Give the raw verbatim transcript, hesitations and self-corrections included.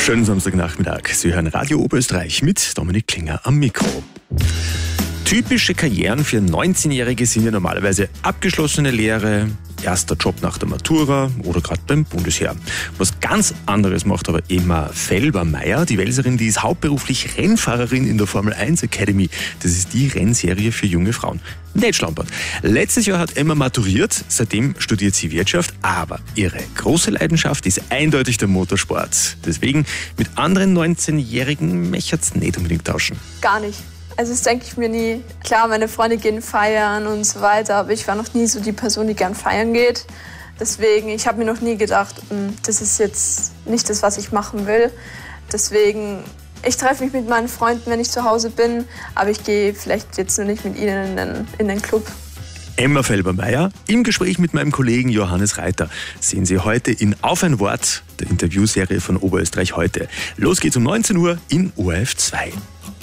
Schönen Samstagnachmittag. Sie hören Radio Oberösterreich mit Dominik Klinger am Mikro. Typische Karrieren für neunzehnjährige sind ja normalerweise abgeschlossene Lehre, erster Job nach der Matura oder gerade beim Bundesheer. Was ganz anderes macht aber Emma Felbermeier. Die Welserin, die ist hauptberuflich Rennfahrerin in der Formel eins Academy. Das ist die Rennserie für junge Frauen. Nicht schlampert. Letztes Jahr hat Emma maturiert, seitdem studiert sie Wirtschaft, aber ihre große Leidenschaft ist eindeutig der Motorsport. Deswegen mit anderen neunzehnjährigen möcht's nicht unbedingt tauschen. Gar nicht. Also das denke ich mir nie. Klar, meine Freunde gehen feiern und so weiter, aber ich war noch nie so die Person, die gern feiern geht. Deswegen, ich habe mir noch nie gedacht, das ist jetzt nicht das, was ich machen will. Deswegen, ich treffe mich mit meinen Freunden, wenn ich zu Hause bin, aber ich gehe vielleicht jetzt nur nicht mit ihnen in den, in den Club. Emma Felbermeier im Gespräch mit meinem Kollegen Johannes Reiter sehen Sie heute in Auf ein Wort, der Interviewserie von Oberösterreich heute. Los geht's um neunzehn Uhr in O R F zwei.